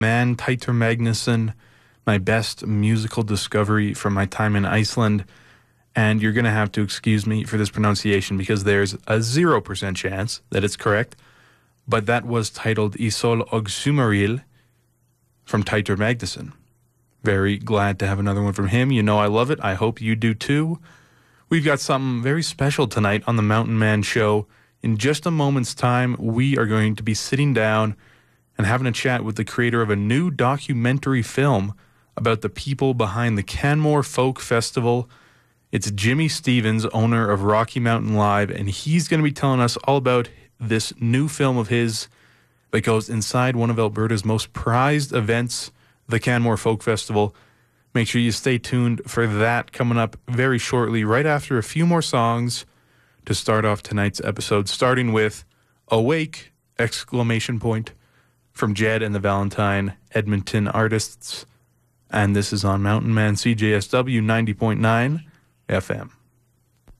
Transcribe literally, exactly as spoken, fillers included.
Man, Teitur Magnusson, my best musical discovery from my time in Iceland. And you're going to have to excuse me for this pronunciation because there's a zero percent chance that it's correct. But that was titled Isol og Sumaril from Teitur Magnusson. Very glad to have another one from him. You know I love it. I hope you do too. We've got something very special tonight on the Mountain Man Show. In just a moment's time, we are going to be sitting down and having a chat with the creator of a new documentary film about the people behind the Canmore Folk Festival. It's Jimmy Stevens, owner of Rocky Mountain Live, and he's going to be telling us all about this new film of his that goes inside one of Alberta's most prized events, the Canmore Folk Festival. Make sure you stay tuned for that coming up very shortly, right after a few more songs to start off tonight's episode, starting with Awake, exclamation point, from Jed and the Valentine Edmonton Artists. And this is on Mountain Man C J S W ninety point nine F M.